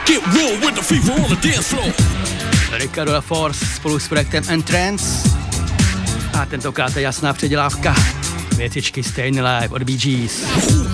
Ricardo La Force spolu s projektem Entrance a tentokrát je jasná předělávka věcičky Stayin' Alive od Bee Gees.